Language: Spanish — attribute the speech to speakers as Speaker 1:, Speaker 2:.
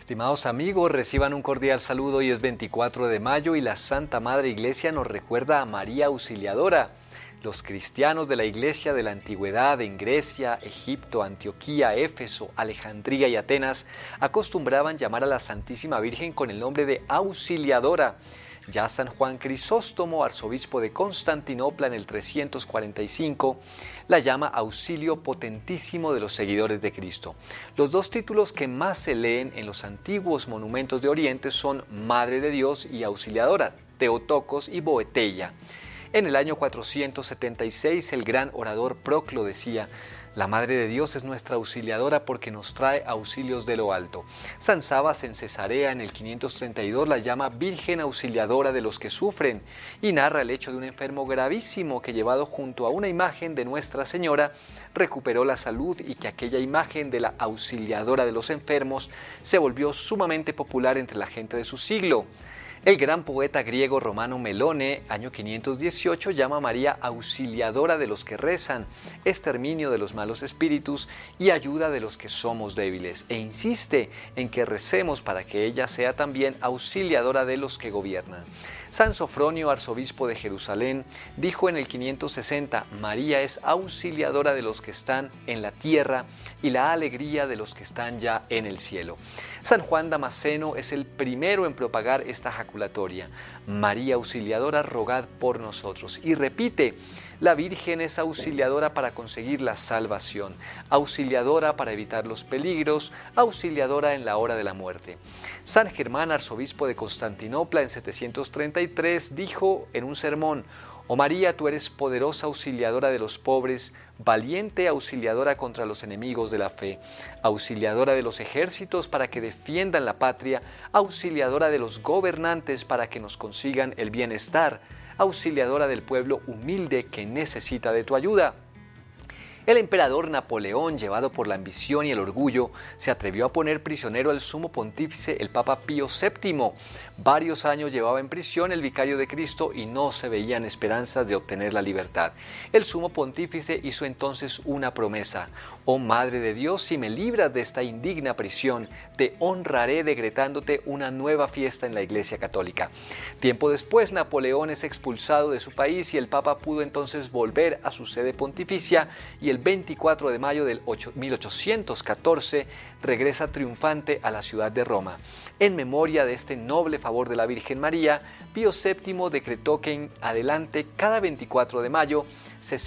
Speaker 1: Estimados amigos, reciban un cordial saludo. Hoy es 24 de mayo y la Santa Madre Iglesia nos recuerda a María Auxiliadora. Los cristianos de la Iglesia de la Antigüedad en Grecia, Egipto, Antioquía, Éfeso, Alejandría y Atenas acostumbraban llamar a la Santísima Virgen con el nombre de Auxiliadora. Ya San Juan Crisóstomo, arzobispo de Constantinopla en el 345, la llama Auxilio Potentísimo de los seguidores de Cristo. Los dos títulos que más se leen en los antiguos monumentos de Oriente son Madre de Dios y Auxiliadora, Theotokos y Boeteia. En el año 476 el gran orador Proclo decía: la Madre de Dios es nuestra auxiliadora porque nos trae auxilios de lo alto. San Sabas en Cesarea en el 532 la llama Virgen Auxiliadora de los que sufren y narra el hecho de un enfermo gravísimo que, llevado junto a una imagen de Nuestra Señora, recuperó la salud, y que aquella imagen de la Auxiliadora de los enfermos se volvió sumamente popular entre la gente de su siglo. El gran poeta griego romano Melone, año 518, llama a María Auxiliadora de los que rezan, exterminio de los malos espíritus y ayuda de los que somos débiles, e insiste en que recemos para que ella sea también auxiliadora de los que gobiernan. San Sofronio, arzobispo de Jerusalén, dijo en el 560: María es auxiliadora de los que están en la tierra y la alegría de los que están ya en el cielo. San Juan Damasceno es el primero en propagar esta jaculatoria: María Auxiliadora, rogad por nosotros. Y repite: la Virgen es auxiliadora para conseguir la salvación, auxiliadora para evitar los peligros, auxiliadora en la hora de la muerte. San Germán, arzobispo de Constantinopla en 733, dijo en un sermón: Oh María, tú eres poderosa auxiliadora de los pobres, valiente auxiliadora contra los enemigos de la fe, auxiliadora de los ejércitos para que defiendan la patria, auxiliadora de los gobernantes para que nos consigan el bienestar, auxiliadora del pueblo humilde que necesita de tu ayuda. El emperador Napoleón, llevado por la ambición y el orgullo, se atrevió a poner prisionero al sumo pontífice, el Papa Pío VII. Varios años llevaba en prisión el vicario de Cristo y no se veían esperanzas de obtener la libertad. El sumo pontífice hizo entonces una promesa: oh Madre de Dios, si me libras de esta indigna prisión, te honraré decretándote una nueva fiesta en la Iglesia Católica. Tiempo después, Napoleón es expulsado de su país y el Papa pudo entonces volver a su sede pontificia, y el 24 de mayo del 1814 regresa triunfante a la ciudad de Roma. En memoria de este noble favor de la Virgen María, Pío VII decretó que en adelante, cada 24 de mayo, se